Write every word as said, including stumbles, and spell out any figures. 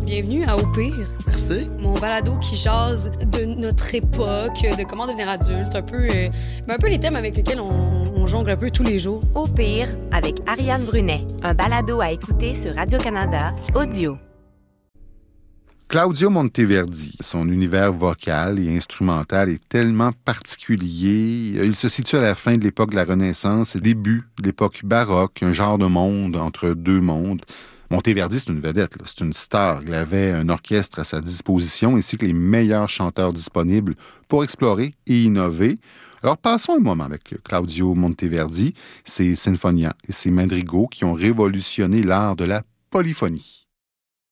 Bienvenue à Au pire. Merci. Mon balado qui jase de notre époque, de comment devenir adulte, un peu, euh, ben un peu les thèmes avec lesquels on, on jongle un peu tous les jours. Au pire, avec Ariane Brunet, un balado à écouter sur Radio-Canada, audio. Claudio Monteverdi, son univers vocal et instrumental est tellement particulier. Il se situe à la fin de l'époque de la Renaissance et début de l'époque baroque, un genre de monde entre deux mondes. Monteverdi, c'est une vedette, là. C'est une star. Il avait un orchestre à sa disposition ainsi que les meilleurs chanteurs disponibles pour explorer et innover. Alors, passons un moment avec Claudio Monteverdi, ses sinfonias et ses madrigaux qui ont révolutionné l'art de la polyphonie.